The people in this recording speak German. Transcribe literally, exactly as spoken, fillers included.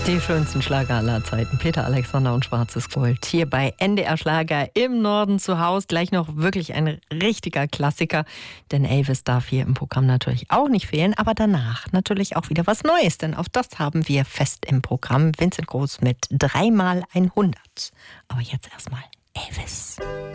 Die schönsten Schlager aller Zeiten. Peter Alexander und Schwarzes Gold. Hier bei N D R Schlager im Norden zu Hause. Gleich noch wirklich ein richtiger Klassiker. Denn Elvis darf hier im Programm natürlich auch nicht fehlen. Aber danach natürlich auch wieder was Neues. Denn auch das haben wir fest im Programm. Vincent Groß mit dreimal hundert. Aber jetzt erstmal Elvis.